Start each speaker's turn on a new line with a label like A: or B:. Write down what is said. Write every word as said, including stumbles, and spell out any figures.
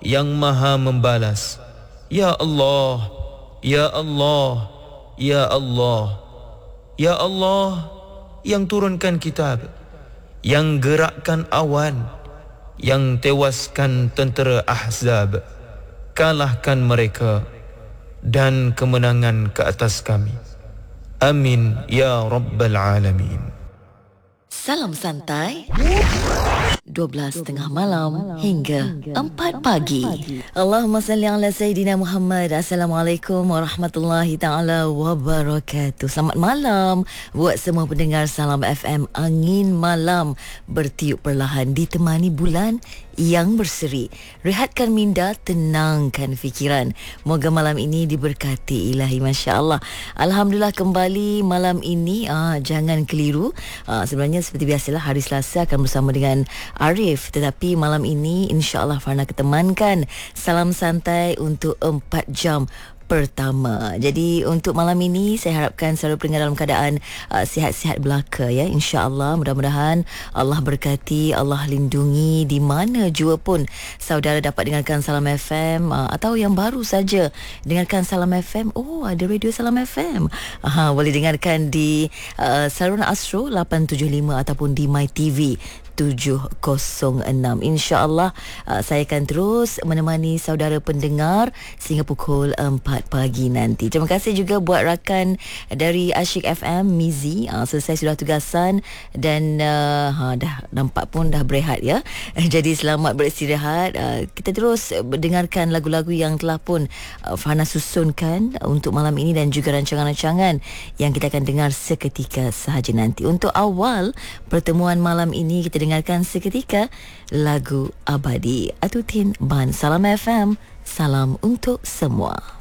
A: yang maha membalas. Ya Allah, Ya Allah, Ya Allah, Ya Allah yang turunkan kitab, yang gerakkan awan, yang tewaskan tentera Ahzab. Kalahkan mereka dan kemenangan ke atas kami. Amin ya Rabbal Alamin.
B: Salam santai. dua belas tengah malam hingga empat pagi. Allahumma salli ala Sayyidina Muhammad. Assalamualaikum warahmatullahi ta'ala wabarakatuh. Selamat malam buat semua pendengar Salam F M. Angin malam bertiup perlahan ditemani bulan yang berseri. Rehatkan minda, tenangkan fikiran. Moga malam ini diberkati ilahi, Masya Allah. Alhamdulillah kembali malam ini. Ah, jangan keliru. Ah, sebenarnya seperti biasalah hari Selasa akan bersama dengan Arif, tetapi malam ini insya-Allah Farna ketemankan salam santai untuk empat jam pertama. Jadi untuk malam ini saya harapkan selalu pendengar dalam keadaan uh, sihat-sihat belaka ya, insya-Allah. Mudah-mudahan Allah berkati, Allah lindungi di mana jua pun saudara dapat dengarkan Salam F M, uh, atau yang baru saja dengarkan Salam F M. Oh, ada radio Salam F M. Aha, boleh dengarkan di uh, saluran Astro lapan tujuh lima ataupun di My T V tujuh kosong enam. InsyaAllah uh, saya akan terus menemani saudara pendengar sehingga pukul empat pagi nanti. Terima kasih juga buat rakan dari Asyik F M, Mizi. Uh, selesai sudah tugasan dan uh, ha, dah nampak pun dah berehat ya. Jadi selamat beristirahat. Uh, kita terus mendengarkan lagu-lagu yang telah pun uh, Farna susunkan untuk malam ini dan juga rancangan-rancangan yang kita akan dengar seketika sahaja nanti. Untuk awal pertemuan malam ini kita dengarkan seketika lagu Abadi Atutin Ban Salam F M. Salam untuk semua.